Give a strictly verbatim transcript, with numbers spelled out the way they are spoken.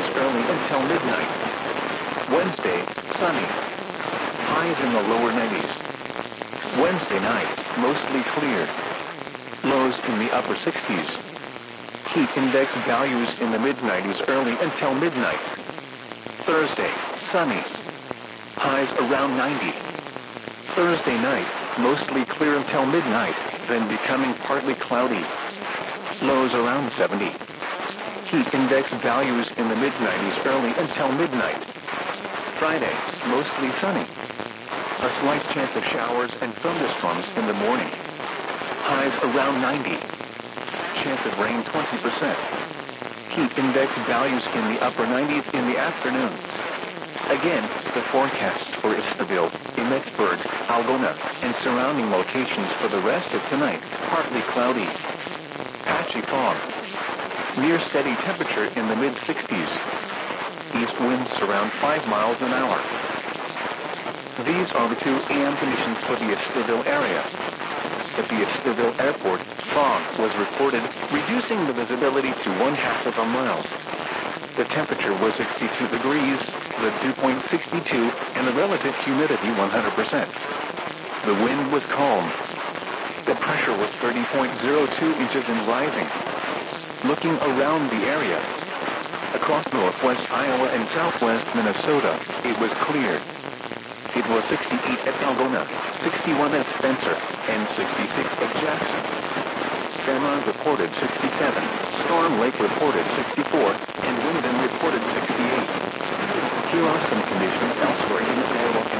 nineties early until midnight. Wednesday, sunny. Highs in the lower nineties. Wednesday night, mostly clear. Lows in the upper sixties. Heat index values in the mid nineties early until midnight. Thursday, sunny. Highs around ninety. Thursday night, mostly clear until midnight, then becoming partly cloudy. Lows around seventy. Heat index values in the mid nineties early until midnight. Friday, mostly sunny. A slight chance of showers and thunderstorms in the morning. Highs around ninety. Chance of rain twenty percent. Heat index values in the upper nineties in the afternoon. Again, the forecasts for Istaville, Emmetsburg, Algona, and surrounding locations for the rest of tonight, partly cloudy. Patchy fog. Near steady temperature in the mid sixties. East winds around five miles an hour. These are the two A M conditions for the Istaville area. At the Istaville Airport, fog was reported, reducing the visibility to one half of a mile. The temperature was sixty-two degrees, the dew point sixty-two, and the relative humidity one hundred percent. The wind was calm. The pressure was thirty point zero two inches and rising. Looking around the area, across northwest Iowa and southwest Minnesota, it was clear. It was sixty-eight at Algona, sixty-one at Spencer, and sixty-six at Jackson. Fairmont reported sixty-seven, Storm Lake reported sixty-four, and Wyndham reported sixty-eight. Here are some conditions elsewhere in Iowa